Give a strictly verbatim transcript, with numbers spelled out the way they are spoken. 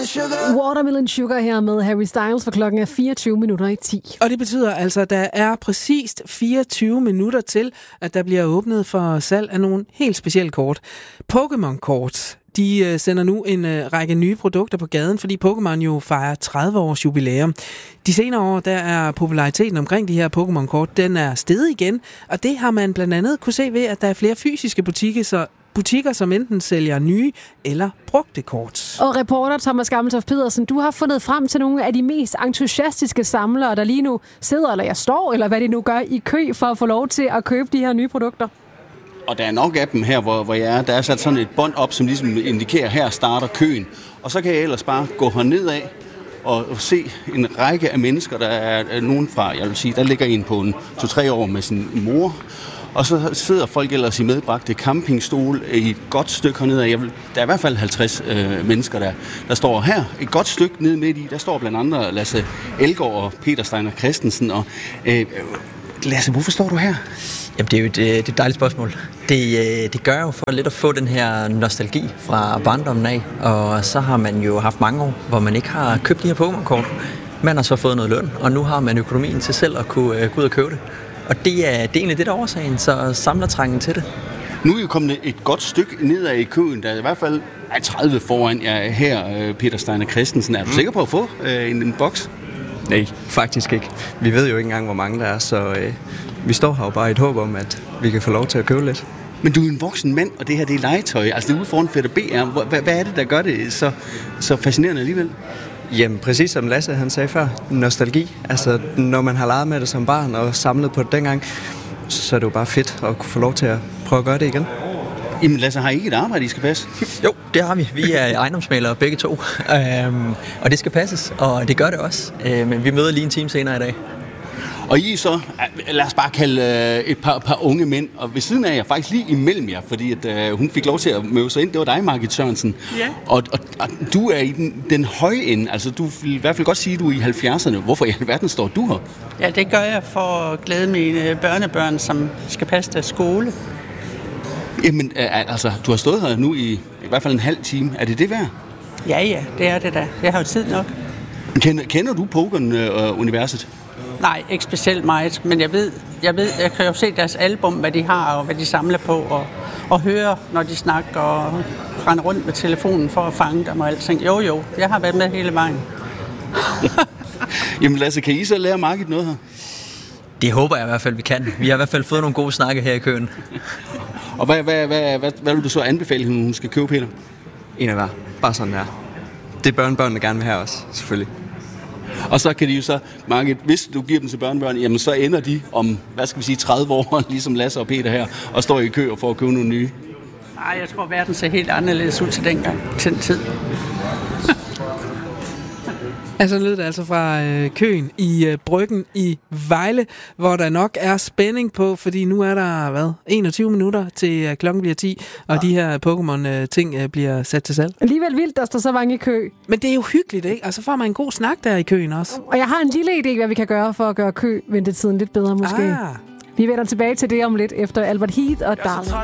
Watermelon Sugar her med Harry Styles, for klokken er fireogtyve minutter i ti. Og det betyder altså, at der er præcist fireogtyve minutter til, at der bliver åbnet for salg af nogle helt specielle kort. Pokémon-kort. De sender nu en række nye produkter på gaden, fordi Pokémon jo fejrer tredive års jubilæum. De senere år, der er populariteten omkring de her Pokémon-kort, den er steget igen, og det har man blandt andet kunne se ved, at der er flere fysiske butikker, så butikker, som enten sælger nye eller brugte kort. Og reporter Thomas Gammeltoft Pedersen, du har fundet frem til nogle af de mest entusiastiske samlere, der lige nu sidder, eller jeg står, eller hvad de nu gør, i kø for at få lov til at købe de her nye produkter. Og der er nok af dem her, hvor, hvor jeg er. Der er sat sådan et bånd op, som ligesom indikerer, her starter køen. Og så kan jeg ellers bare gå herned af og se en række af mennesker. Der er nogen fra, jeg vil sige, der ligger en på en to-tre år med sin mor. Og så sidder folk ellers i medbragte campingstol i et godt stykke hernede. Jeg vil, der er i hvert fald halvtreds øh, mennesker, der, der står her. Et godt stykke nede midt i, der står blandt andre Lasse Elgaard og Peter Steiner Christensen. Og, øh, Lasse, hvorfor står du her? Jamen, det er jo et, det er et dejligt spørgsmål. Det, det gør jo for lidt at få den her nostalgi fra barndommen af. Og så har man jo haft mange år, hvor man ikke har købt de her Pokémon-kort. Man har så fået noget løn, og nu har man økonomien til selv at kunne uh, gå ud og købe det. Og det er, det er egentlig det, der er årsagen, så samler trængen til det. Nu er jo kommet et godt stykke nedad i køen. Der er i hvert fald tredive foran jer her, Peter Steiner Christensen. Er du sikker på at få øh, en, en boks? Nej, faktisk ikke. Vi ved jo ikke engang, hvor mange der er, så øh, vi står her jo bare i et håb om, at vi kan få lov til at købe lidt. Men du er en voksen mand, og det her det er legetøj. Altså det er ude foran Fætter B R. Hvad, hvad er det, der gør det så, så fascinerende alligevel? Jamen, præcis som Lasse han sagde før, nostalgi. Altså, når man har leget med det som barn og samlet på det dengang, så er det jo bare fedt at kunne få lov til at prøve at gøre det igen. Jamen Lasse, har I ikke et arbejde, I skal passe? Jo, det har vi. Vi er ejendomsmalere begge to, øhm, og det skal passes, og det gør det også. Øh, men vi møder lige en time senere i dag. Og I så, lad os bare kalde et par, par unge mænd, og ved siden af jer, faktisk lige imellem jer, fordi at, uh, hun fik lov til at møde sig ind, det var dig, Margit Sørensen. Ja. Og, og, og du er i den, den høje ende, altså du vil i hvert fald godt sige, at du er i halvfjerdserne. Hvorfor i alverden står du her? Ja, det gør jeg for at glæde mine børnebørn, som skal passe deres skole. Jamen, altså, du har stået her nu i i hvert fald en halv time. Er det det værd? Ja, ja, det er det da. Jeg har jo tid nok. Kender, kender du Pokémon-universet? Nej, ikke specielt meget, men jeg ved, jeg ved, jeg kan jo se deres album, hvad de har og hvad de samler på, og, og høre, når de snakker og render rundt med telefonen for at fange dem og alting. Jo, jo, jeg har været med hele vejen. Jamen Lasse, kan I så lære Margit noget her? Det håber jeg i hvert fald, vi kan. Vi har i hvert fald fået nogle gode snakke her i køen. Og hvad, hvad, hvad, hvad, hvad vil du så anbefale, hun, hun skal købe, Peter? En af hver. Bare sådan der. Det børnebørnene gerne vil have også, selvfølgelig. Og så kan de jo så, Margit, hvis du giver dem til børnebørn, jamen så ender de om, hvad skal vi sige, tredive år, ligesom Lasse og Peter her, og står i kø og får at købe nogle nye. Nej, jeg tror, verden ser helt anderledes ud til dengang, til den tid. Altså lød det altså fra øh, køen i øh, Bryggen i Vejle, hvor der nok er spænding på, fordi nu er der, hvad, enogtyve minutter til øh, klokken bliver ti, og ja. De her Pokémon-ting øh, bliver sat til salg. Alligevel vildt, der står så mange i kø. Men det er jo hyggeligt, ikke? Altså får man en god snak der i køen også. Og jeg har en lille idé, hvad vi kan gøre for at gøre kø-ventetiden lidt bedre måske. Ah. Vi vender tilbage til det om lidt efter Albert Heath og Darling.